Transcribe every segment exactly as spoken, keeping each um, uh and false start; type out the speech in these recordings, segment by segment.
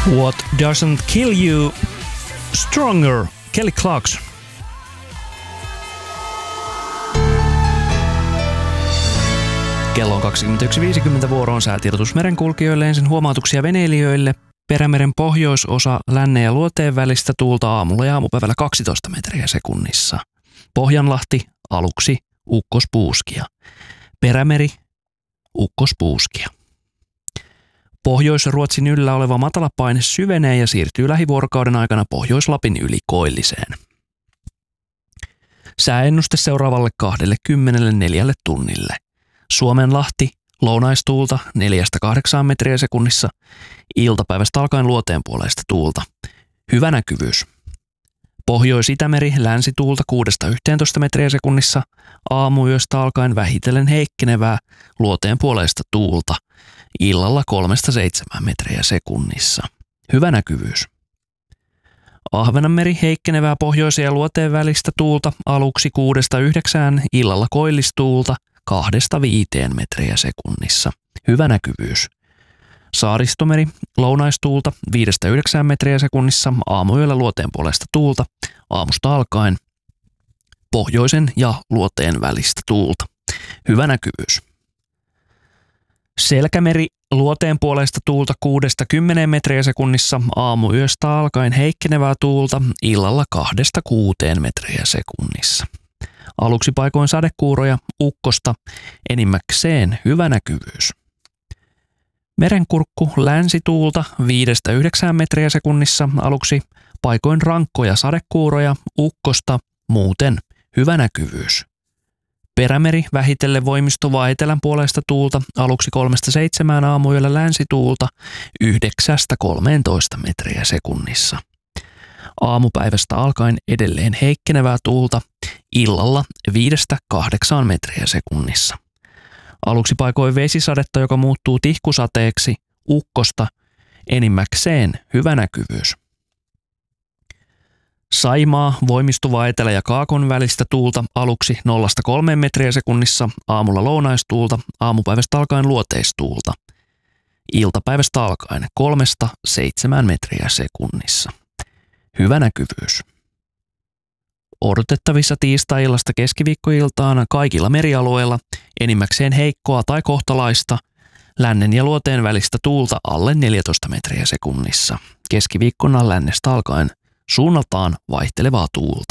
What doesn't kill you stronger? Kelly Clarkson. Kello on kaksikymmentäyksi viisikymmentä, vuoroon säätiedotus merenkulkijoille, ensin huomautuksia veneilijöille. Perämeren pohjoisosa lännen ja luoteen välistä tuulta aamulla ja aamupäivällä kaksitoista metriä sekunnissa. Pohjanlahti aluksi ukkospuuskia. Perämeri ukkospuuskia. Pohjois-Ruotsin yllä oleva matalapaine syvenee ja siirtyy lähivuorokauden aikana Pohjois-Lapin yli koilliseen. Sääennuste seuraavalle kaksikymmentäneljä tunnille. Suomenlahti lounaistuulta neljästä kahdeksaan metriä sekunnissa, iltapäivästä alkaen luoteenpuoleista tuulta. Hyvä näkyvyys. Pohjois-Itämeri länsituulta kuudesta yhteentoista metriä sekunnissa, aamuyöstä alkaen vähitellen heikkenevää luoteenpuoleista tuulta. Illalla kolmesta seitsemään metriä sekunnissa. Hyvä näkyvyys. Ahvenanmeri heikkenevää pohjoisen ja luoteen välistä tuulta aluksi kuudesta yhdeksään, illalla koillistuulta kahdesta viiteen metriä sekunnissa. Hyvä näkyvyys. Saaristomeri lounaistuulta viidestä yhdeksään metriä sekunnissa, aamuyöllä luoteen puolesta tuulta, aamusta alkaen pohjoisen ja luoteen välistä tuulta. Hyvä näkyvyys. Selkämeri luoteen puolesta tuulta kuudesta kymmeneen metriä sekunnissa, aamuyöstä alkaen heikkenevää tuulta, illalla kahdesta kuuteen metriä sekunnissa. Aluksi paikoin sadekuuroja, ukkosta, enimmäkseen hyvä näkyvyys. Merenkurkku länsituulta viidestä yhdeksään metriä sekunnissa, aluksi paikoin rankkoja sadekuuroja, ukkosta, muuten hyvä näkyvyys. Perämeri vähitellen voimistuvaa etelän puolesta tuulta, aluksi kolmesta seitsemään, aamuyöllä länsituulta yhdeksästä kolmeentoista metriä sekunnissa. Aamupäivästä alkaen edelleen heikkenevää tuulta, illalla viidestä kahdeksaan metriä sekunnissa. Aluksi paikoin vesisadetta, joka muuttuu tihkusateeksi, ukkosta, enimmäkseen hyvä näkyvyys. Saimaa voimistuvaa etelä- ja kaakon välistä tuulta aluksi nollasta kolmeen metriä sekunnissa, aamulla lounaistuulta, aamupäivästä alkaen luoteistuulta. Iltapäivästä alkaen kolmesta seitsemään metriä sekunnissa. Hyvä näkyvyys. Odotettavissa tiistai-illasta keskiviikkoiltaan kaikilla merialueilla enimmäkseen heikkoa tai kohtalaista, lännen ja luoteen välistä tuulta alle neljätoista metriä sekunnissa. Keskiviikkona lännestä alkaen suunnaltaan vaihtelevaa tuulta.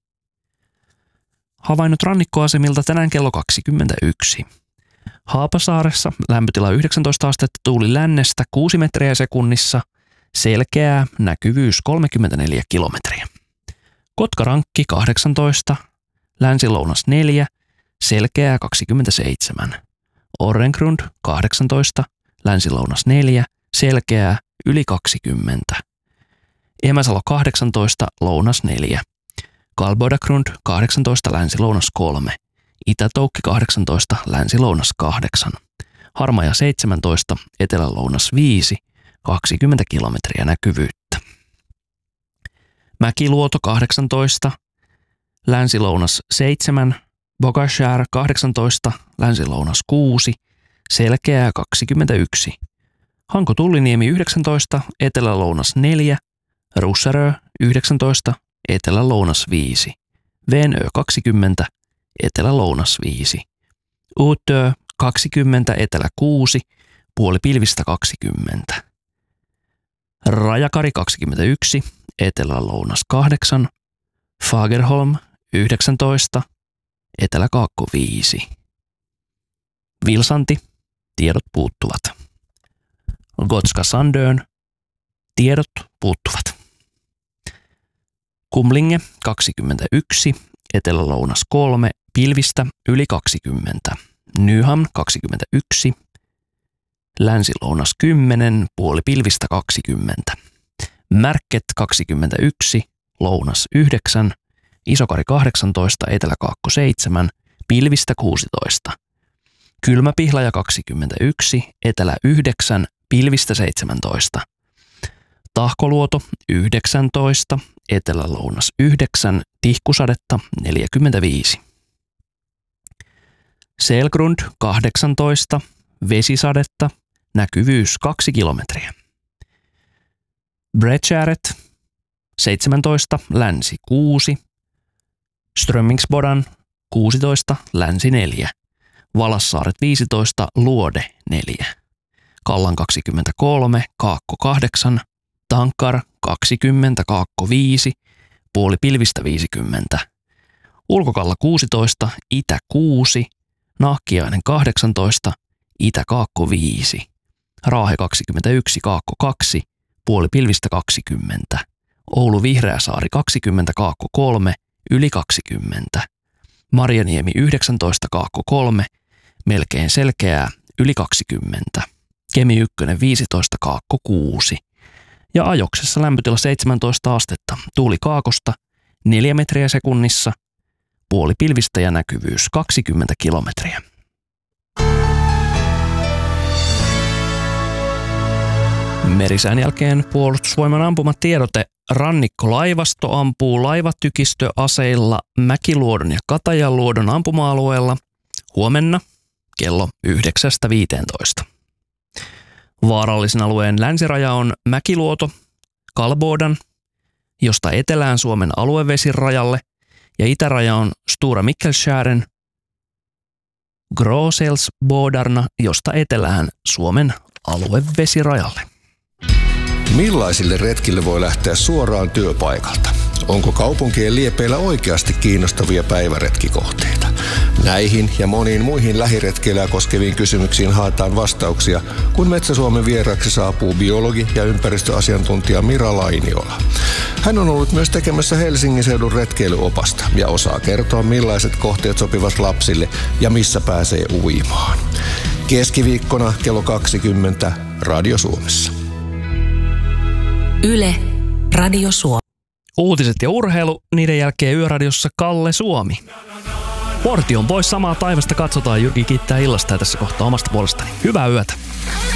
Havainnot rannikkoasemilta tänään kello kaksikymmentäyksi. Haapasaaressa lämpötila yhdeksäntoista astetta, tuuli lännestä kuusi metriä sekunnissa, selkeää, näkyvyys kolmekymmentäneljä kilometriä. Kotkarankki kahdeksantoista, länsi-lounas neljä, selkeää kaksikymmentäseitsemän. Orrengrund kahdeksantoista, länsi-lounas neljä, selkeää yli kaksikymmentä. Emäsalo kahdeksantoista, lounas neljä. Kalbodagrund kahdeksantoista, länsi-lounas kolme. Itätoukki kahdeksantoista, länsi-lounas kahdeksan. Harmaja seitsemäntoista, etelä-lounas viisi, kaksikymmentä kilometriä näkyvyyttä. Mäkiluoto kahdeksantoista, länsi-lounas seitsemän. Bogashär kahdeksantoista, länsi-lounas kuusi, selkeää kaksikymmentäyksi. Hanko-Tulliniemi yhdeksäntoista, etelä-lounas neljä. Russerö yhdeksäntoista, etelä-lounas viisi. Venö kaksikymmentä, etelä-lounas viisi. Uutö kaksikymmentä, etelä kuusi, puoli pilvistä kaksikymmentä. Rajakari kaksikymmentäyksi, etelä-lounas kahdeksan. Fagerholm yhdeksäntoista, etelä-kaakko viisi. Vilsanti, tiedot puuttuvat. Gotska Sandön, tiedot puuttuvat. Kumlinge kaksikymmentäyksi, etelä-lounas kolme, pilvistä yli kaksikymmentä. Nyham kaksikymmentäyksi, länsi-lounas kymmenen, puoli pilvistä kaksikymmentä. Märket kaksikymmentäyksi, lounas yhdeksän, Isokari kahdeksantoista, etelä-kaakko seitsemän, pilvistä kuusitoista. Kylmäpihlaja kaksikymmentäyksi, etelä yhdeksän, pilvistä seitsemäntoista. Tahkoluoto yhdeksäntoista, etelä-lounas yhdeksän, tihkusadetta neljäkymmentäviisi. Selgrund kahdeksantoista, vesisadetta, näkyvyys kaksi kilometriä. Bredskäret seitsemäntoista, länsi kuusi, Strömmingsbodan kuusitoista, länsi neljä, Valassaaret viisitoista, luode neljä, Kallan kaksikymmentäkolme, kaakko kahdeksan, Tankar kaksikymmentä, kaakko viisi, puoli pilvistä viisikymmentä, Ulkokalla kuusitoista, itä kuusi, Nahkiainen kahdeksantoista, itä kaakko viisi, Raahe kaksikymmentäyksi, kaakko kaksi, puoli pilvistä kaksikymmentä, Oulu Vihreäsaari kaksikymmentä, kaakko kolme, yli kaksikymmentä, Marjaniemi yhdeksäntoista, kaakko kolme, melkein selkeää, yli kaksikymmentä, Kemi ykkönen viisitoista, kaakko kuusi ja Ajoksessa lämpötila seitsemäntoista astetta, tuuli kaakosta neljä metriä sekunnissa, puoli pilvistä ja näkyvyys kaksikymmentä kilometriä. Merisään jälkeen Puolustusvoiman ampumatiedote. Rannikkolaivasto ampuu laivatykistöaseilla Mäkiluodon ja Katajanluodon ampuma-alueella huomenna kello yhdeksästä viiteentoista. Vaarallisen alueen länsiraja on Mäkiluoto, Kalbodan, josta etelään Suomen aluevesirajalle, ja itäraja on Stora Mikkelskären, Gråselsbodarna, josta etelään Suomen aluevesirajalle. Millaisille retkille voi lähteä suoraan työpaikalta? Onko kaupunkien liepeillä oikeasti kiinnostavia päiväretkikohteita? Näihin ja moniin muihin lähiretkeilyä koskeviin kysymyksiin haetaan vastauksia, kun Metsä-Suomen vieraaksi saapuu biologi ja ympäristöasiantuntija Mira Lainiola. Hän on ollut myös tekemässä Helsingin seudun retkeilyopasta ja osaa kertoa, millaiset kohteet sopivat lapsille ja missä pääsee uimaan. Keskiviikkona kello kaksikymmentä Radio Suomessa. Yle, Radio Suomi. Uutiset ja urheilu, niiden jälkeen Yöradiossa Kalle Suomi. Portti on pois, samaa taivasta katsotaan. Jyrki kiittää illasta ja tässä kohtaa omasta puolestani. Hyvää yötä.